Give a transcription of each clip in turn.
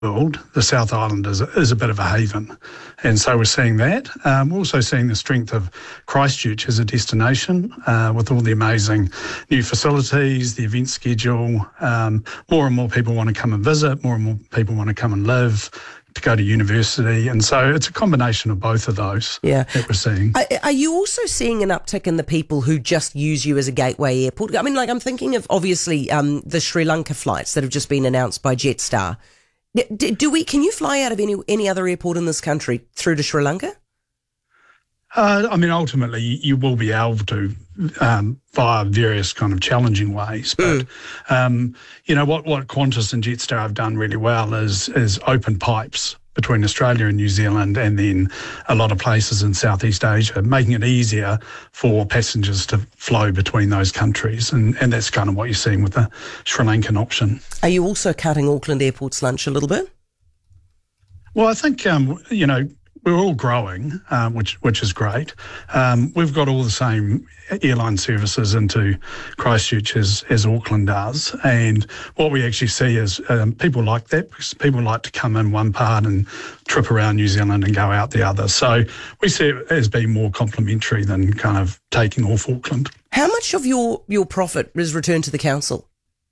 world, the South Island is a bit of a haven. And so we're seeing that. We're also seeing the strength of Christchurch as a destination with all the amazing new facilities, the event schedule. More and more people want to come and visit, more and more people want to come and live, to go to university. And so it's a combination of both of those that we're seeing. Are you also seeing an uptick in the people who just use you as a gateway airport? I mean, like I'm thinking of obviously the Sri Lanka flights that have just been announced by Jetstar. Can you fly out of any other airport in this country through to Sri Lanka? I mean, ultimately, you will be able to via various kind of challenging ways. But, you know, what Qantas and Jetstar have done really well is open pipes between Australia and New Zealand and then a lot of places in Southeast Asia, making it easier for passengers to flow between those countries. And that's kind of what you're seeing with the Sri Lankan option. Are you also cutting Auckland Airport's lunch a little bit? Well, I think, you know, we're all growing, which is great. We've got all the same airline services into Christchurch as Auckland does. And what we actually see is people like that because people like to come in one part and trip around New Zealand and go out the other. So we see it as being more complementary than kind of taking off Auckland. How much of your profit is returned to the council?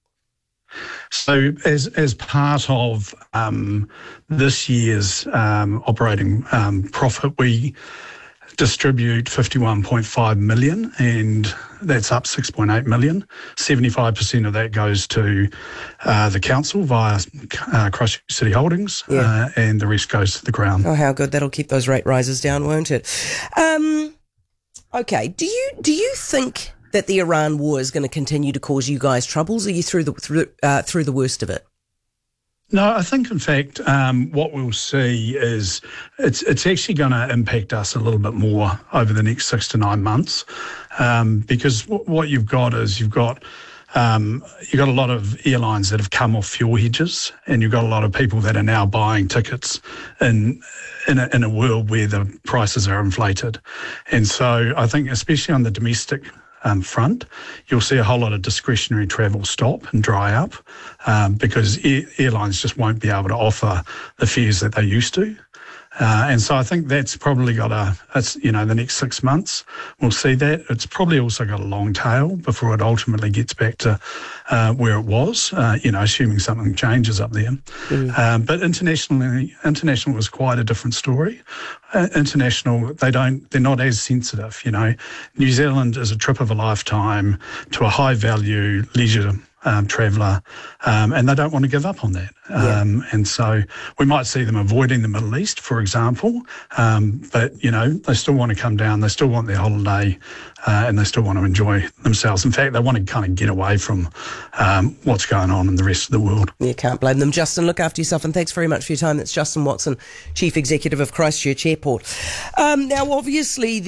So as part of this year's operating profit, we distribute 51.5 million, and that's up 6.8 million. 75% of that goes to the council via Christchurch City Holdings, and the rest goes to the ground. Oh, how good. That'll keep those rate rises down, won't it? Okay. Do you think that the Iran war is going to continue to cause you guys troubles? Are you through the worst of it? No, I think, in fact, what we'll see is it's actually going to impact us a little bit more over the next 6 to 9 months, because what you've got is you've got a lot of airlines that have come off fuel hedges, and you've got a lot of people that are now buying tickets in a world where the prices are inflated. And so I think, especially on the domestic front, you'll see a whole lot of discretionary travel stop and dry up because airlines just won't be able to offer the fares that they used to. And so I think that's probably got the next 6 months, we'll see that. It's probably also got a long tail before it ultimately gets back to where it was, assuming something changes up there. But international was quite a different story. International, they're not as sensitive, you know. New Zealand is a trip of a lifetime to a high value leisure traveller, and they don't want to give up on that. And so we might see them avoiding the Middle East, for example, but, you know, they still want to come down, they still want their holiday, and they still want to enjoy themselves. In fact, they want to kind of get away from what's going on in the rest of the world. You can't blame them. Justin, look after yourself, and thanks very much for your time. That's Justin Watson, Chief Executive of Christchurch Airport. Now, obviously,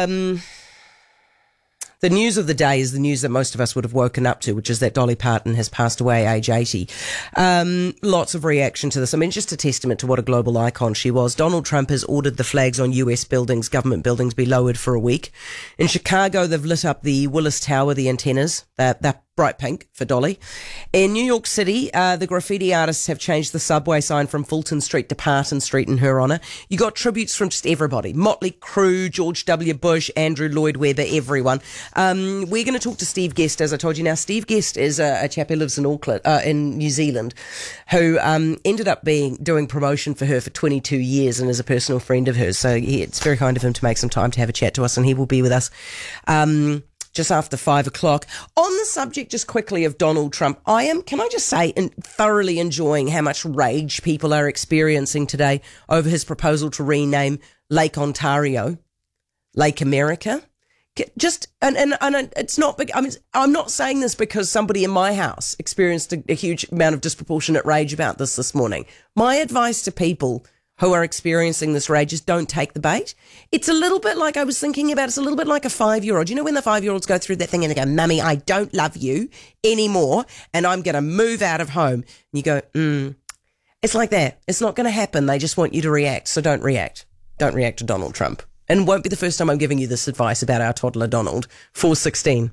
the news of the day is the news that most of us would have woken up to, which is that Dolly Parton has passed away, age 80. Lots of reaction to this. I mean, just a testament to what a global icon she was. Donald Trump has ordered the flags on US buildings, government buildings, be lowered for a week. In Chicago, they've lit up the Willis Tower, the antennas. They're bright pink for Dolly. In New York City, the graffiti artists have changed the subway sign from Fulton Street to Parton Street in her honour. You got tributes from just everybody. Motley Crue, George W. Bush, Andrew Lloyd Webber, everyone. We're going to talk to Steve Guest, as I told you. Now, Steve Guest is a chap who lives in Auckland, in New Zealand, who ended up doing promotion for her for 22 years and is a personal friend of hers. So it's very kind of him to make some time to have a chat to us, and he will be with us just after 5 o'clock. On the subject, just quickly, of Donald Trump, can I just say, thoroughly enjoying how much rage people are experiencing today over his proposal to rename Lake Ontario Lake America. Just, and it's not, I mean, I'm not saying this because somebody in my house experienced a huge amount of disproportionate rage about this morning. My advice to people who are experiencing this rage is don't take the bait. It's a little bit like, I was thinking about, it's a little bit like a 5-year-old. You know when the 5-year-olds go through that thing and they go, Mummy, I don't love you anymore and I'm going to move out of home. And you go, It's like that. It's not going to happen. They just want you to react. So don't react. Don't react to Donald Trump. And it won't be the first time I'm giving you this advice about our toddler Donald. 4:16.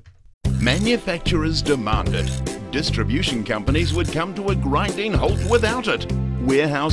Manufacturers demand it. Distribution companies would come to a grinding halt without it. warehouse